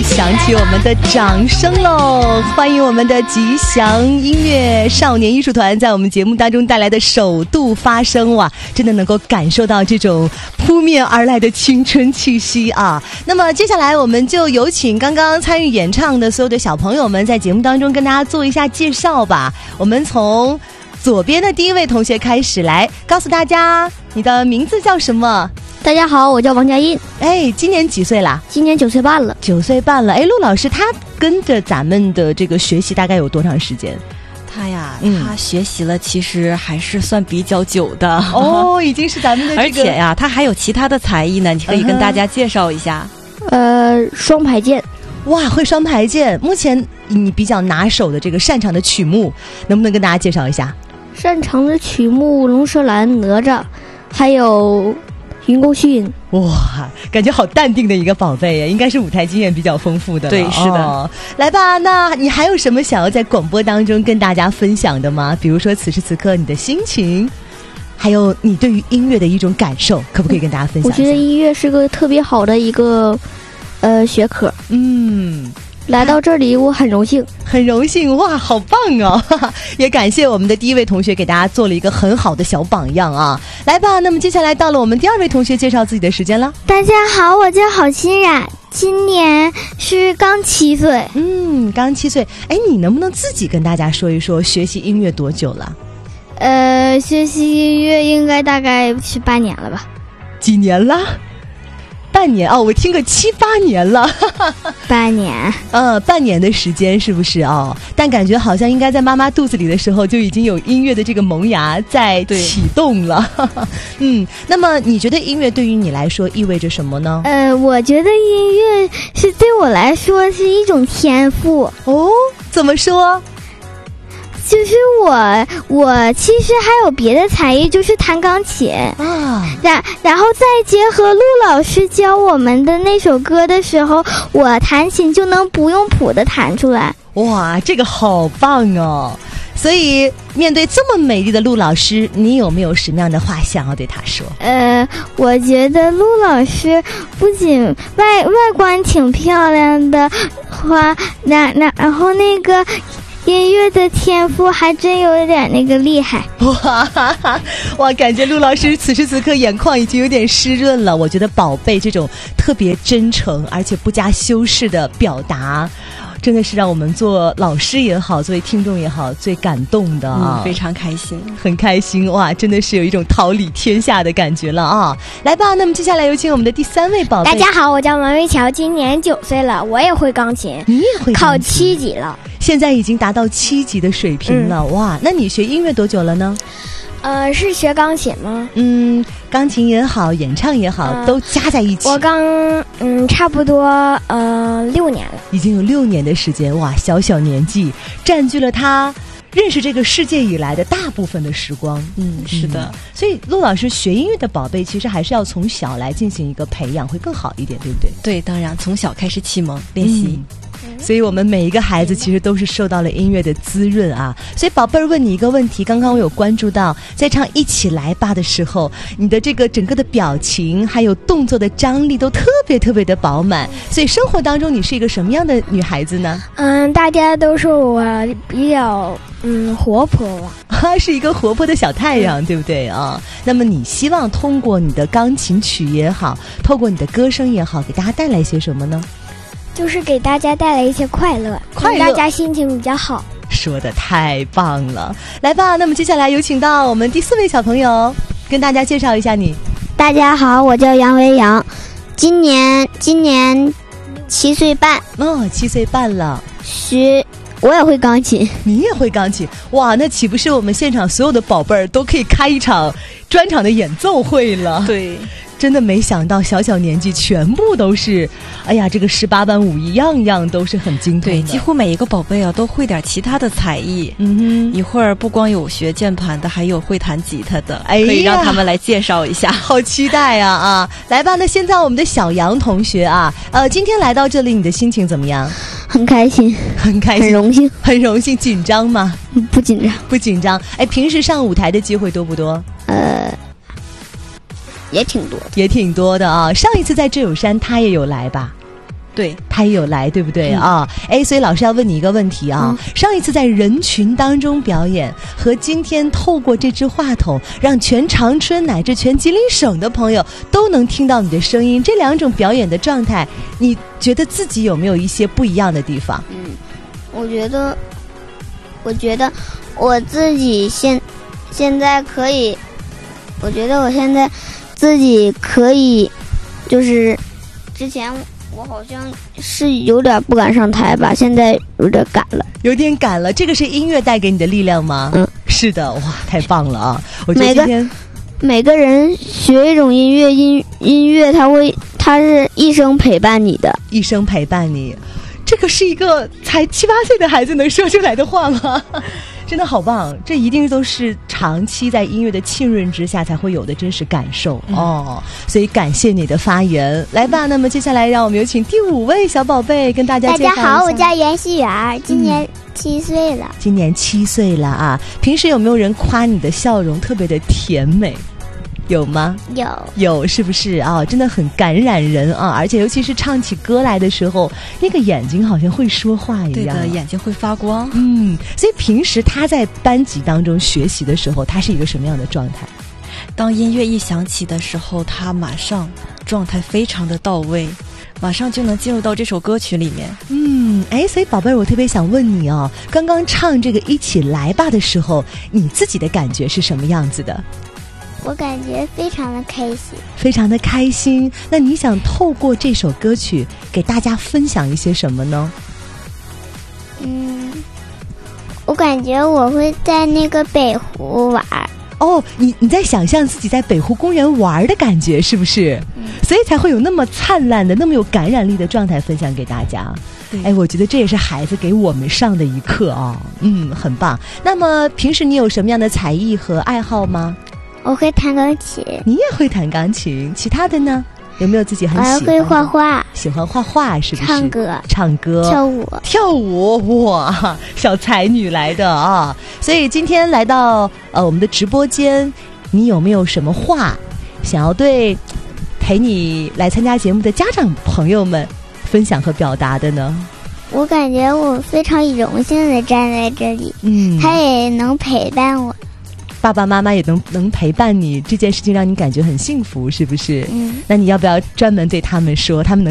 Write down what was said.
响起我们的掌声喽！欢迎我们的吉祥音乐少年艺术团在我们节目当中带来的首度发声，哇，真的能够感受到这种扑面而来的青春气息啊！那么接下来我们就有请刚刚参与演唱的所有的小朋友们在节目当中跟大家做一下介绍吧。我们从左边的第一位同学开始，来告诉大家你的名字叫什么？ 大家好，我叫王佳印。 哎，今年几岁啦？ 今年9岁半了。 9岁半了。哎，陆老师他跟着咱们的这个学习大概有多长时间？ 他呀，他学习了其实还是算比较久的哦，已经是咱们的而且呀，他还有其他的才艺呢，你可以跟大家介绍一下。 双排剑。 哇，会双排剑。目前你比较拿手的这个擅长的曲目，能不能跟大家介绍一下？ 擅长的曲目龙舌兰、哪吒，还有云宫虚影。 哇，感觉好淡定的一个宝贝呀，应该是舞台经验比较丰富的。 对，是的。 来吧，那你还有什么想要在广播当中跟大家分享的吗？比如说此时此刻你的心情，还有你对于音乐的一种感受，可不可以跟大家分享一下？ 我觉得音乐是个特别好的一个学科。来到这里我很荣幸， 很荣幸。哇，好棒哦！也感谢我们的第一位同学给大家做了一个很好的小榜样啊。来吧，那么接下来到了我们第二位同学介绍自己的时间了。 大家好，我叫郝欣冉，今年是刚7岁。 刚7岁。哎，你能不能自己跟大家说一说学习音乐多久了？ 学习音乐应该大概是8年了吧。 几年了？半年哦，我听个7、8年了。 半年。 半年的时间是不是哦？但感觉好像应该在妈妈肚子里的时候就已经有音乐的这个萌芽在启动了。那么你觉得音乐对于你来说意味着什么呢？ 我觉得音乐是对我来说是一种天赋。 哦，怎么说？ 就是我其实还有别的才艺，就是弹钢琴啊，然后再结合陆老师教我们的那首歌的时候，我弹琴就能不用谱的弹出来。 哇，这个好棒哦！所以面对这么美丽的陆老师，你有没有什么样的话想要对他说？ 我觉得陆老师不仅外观挺漂亮的话，然后那个音乐的天赋还真有点那个厉害。 哇，感觉陆老师此时此刻眼眶已经有点湿润了。我觉得宝贝这种特别真诚而且不加修饰的表达，真的是让我们做老师也好，作为听众也好，最感动的啊！ 非常开心， 很开心哇！真的是有一种桃李天下的感觉了啊！来吧，那么接下来有请我们的第3位宝贝。 大家好，我叫王瑞乔，今年9岁了，我也会钢琴。 你也会钢琴？ 考7级了， 现在已经达到7级的水平了。哇，那你学音乐多久了呢？ 是学钢琴吗？ 钢琴也好，演唱也好，都加在一起。 我刚差不多6年了， 已经有6年的时间。哇，小年纪占据了他认识这个世界以来的大部分的时光。 是的。 所以陆老师学音乐的宝贝其实还是要从小来进行一个培养，会更好一点，对不对？ 对，当然从小开始启蒙练习。 所以我们每一个孩子其实都是受到了音乐的滋润啊。所以宝贝儿问你一个问题，刚刚我有关注到在唱一起来吧的时候，你的这个整个的表情还有动作的张力都特别特别的饱满。所以生活当中你是一个什么样的女孩子呢？ 大家都说我比较活泼吧。 是一个活泼的小太阳，对不对啊？那么你希望通过你的钢琴曲也好，透过你的歌声也好，给大家带来些什么呢？ 就是给大家带来一些快乐，让大家心情比较好。 说得太棒了！来吧，那么接下来有请到我们第4位小朋友，跟大家介绍一下你。 大家好，我叫杨维阳，今年7岁半。 7岁半了。 我也会钢琴。 你也会钢琴？哇，那岂不是我们现场所有的宝贝儿都可以开一场专场的演奏会了？ 对。 真的没想到小年纪全部都是，哎呀，这个18般武艺样样都是很精通的。 对，几乎每一个宝贝啊都会点其他的才艺。一会儿不光有学键盘的，还有会弹吉他的，可以让他们来介绍一下。 好期待啊！来吧，那现在我们的小杨同学啊，今天来到这里，你的心情怎么样？ 很开心， 很开心， 很荣幸， 很荣幸。紧张吗？ 不紧张， 不紧张。哎，平时上舞台的机会多不多？ 也挺多的， 也挺多的啊。上一次在智友山他也有来吧？ 对， 他也有来，对不对啊？所以老师要问你一个问题啊，上一次在人群当中表演和今天透过这支话筒让全长春乃至全吉林省的朋友都能听到你的声音，这两种表演的状态，你觉得自己有没有一些不一样的地方？ 我觉得我自己现在可以，我觉得我现在自己可以，就是之前我好像是有点不敢上台吧，现在有点敢了。 有点赶了，这个是音乐带给你的力量吗？是的，哇，太棒了啊！我觉得今天每个人学一种音乐，它是一生陪伴你的， 一生陪伴你。这个是一个才7、8岁的孩子能说出来的话吗？真的好棒，这一定都是长期在音乐的浸润之下才会有的真实感受哦。所以感谢你的发言，来吧。那么接下来让我们有请第5位小宝贝跟大家介绍一下。 大家好，我叫袁希媛，今年7岁了。 今年7岁了啊！平时有没有人夸你的笑容特别的甜美？有吗？有，是不是啊？真的很感染人啊！而且尤其是唱起歌来的时候，那个眼睛好像会说话一样， 对的，眼睛会发光。 所以平时他在班级当中学习的时候，他是一个什么样的状态？ 当音乐一响起的时候，他马上状态非常的到位，马上就能进入到这首歌曲里面。 所以宝贝儿，我特别想问你哦，刚刚唱这个一起来吧的时候，你自己的感觉是什么样子的？ 我感觉非常的开心， 非常的开心。那你想透过这首歌曲给大家分享一些什么呢？ 我感觉我会在那个北湖玩。 哦，你在想象自己在北湖公园玩的感觉是不是？所以才会有那么灿烂的、那么有感染力的状态分享给大家。我觉得这也是孩子给我们上的一课啊。很棒。那么平时你有什么样的才艺和爱好吗？ 我会弹钢琴。 你也会弹钢琴，其他的呢？有没有自己很喜欢？ 我会画画。 喜欢画画是不是？ 唱歌。 跳舞，哇，小才女来的啊！所以今天来到我们的直播间，你有没有什么话想要对陪你来参加节目的家长朋友们分享和表达的呢？ 我感觉我非常荣幸的站在这里，他也能陪伴我。 爸爸妈妈也能陪伴你，这件事情让你感觉很幸福，是不是？那你要不要专门对他们说，他们能